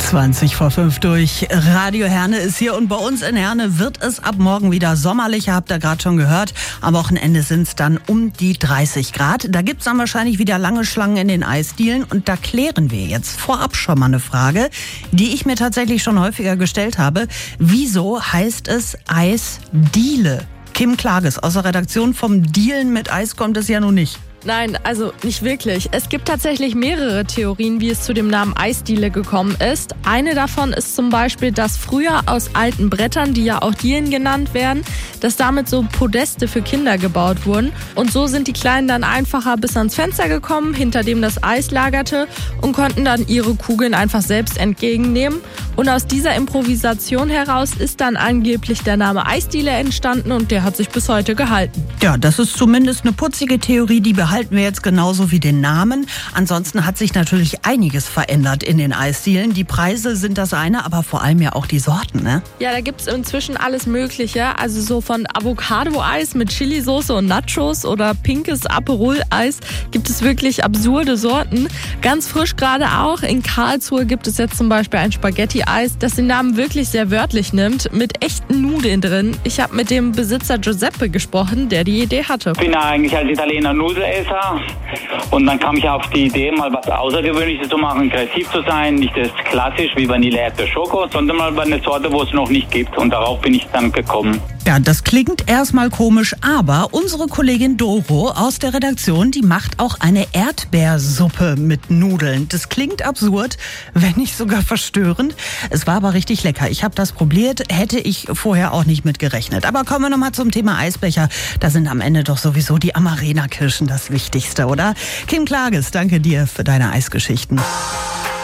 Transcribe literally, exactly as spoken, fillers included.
zwanzig vor fünf durch. Radio Herne ist hier und bei uns in Herne wird es ab morgen wieder sommerlicher, habt ihr gerade schon gehört. Am Wochenende sind es dann um die dreißig Grad. Da gibt's dann wahrscheinlich wieder lange Schlangen in den Eisdielen und da klären wir jetzt vorab schon mal eine Frage, die ich mir tatsächlich schon häufiger gestellt habe. Wieso heißt es Eisdiele? Kim Klages aus der Redaktion. Vom Dealen mit Eis kommt es ja nun nicht. Nein, also nicht wirklich. Es gibt tatsächlich mehrere Theorien, wie es zu dem Namen Eisdiele gekommen ist. Eine davon ist zum Beispiel, dass früher aus alten Brettern, die ja auch Dielen genannt werden, dass damit so Podeste für Kinder gebaut wurden. Und so sind die Kleinen dann einfacher bis ans Fenster gekommen, hinter dem das Eis lagerte, und konnten dann ihre Kugeln einfach selbst entgegennehmen. Und aus dieser Improvisation heraus ist dann angeblich der Name Eisdiele entstanden und der hat sich bis heute gehalten. Ja, das ist zumindest eine putzige Theorie, die behalten wir jetzt genauso wie den Namen. Ansonsten hat sich natürlich einiges verändert in den Eisdielen. Die Preise sind das eine, aber vor allem ja auch die Sorten, ne? Ja, da gibt's inzwischen alles Mögliche. Also so von Avocado-Eis mit Chilisauce und Nachos oder pinkes Aperol-Eis gibt es wirklich absurde Sorten. Ganz frisch gerade auch in Karlsruhe gibt es jetzt zum Beispiel ein Spaghetti-Eis, das den Namen wirklich sehr wörtlich nimmt, mit echten Nudeln drin. Ich habe mit dem Besitzer Giuseppe gesprochen, der die Idee hatte. Ich bin eigentlich als Italiener Nudelesser und dann kam ich auf die Idee, mal was Außergewöhnliches zu machen, kreativ zu sein, nicht das klassisch wie Vanille, Erdbeer, Schoko, sondern mal bei einer Sorte, wo es noch nicht gibt, und darauf bin ich dann gekommen. Ja, das klingt erstmal komisch, aber unsere Kollegin Doro aus der Redaktion, die macht auch eine Erdbeersuppe mit Nudeln. Das klingt absurd, wenn nicht sogar verstörend. Es war aber richtig lecker. Ich habe das probiert, hätte ich vorher auch nicht mit gerechnet. Aber kommen wir nochmal zum Thema Eisbecher. Da sind am Ende doch sowieso die Amarena-Kirschen das Wichtigste, oder? Kim Klages, danke dir für deine Eisgeschichten.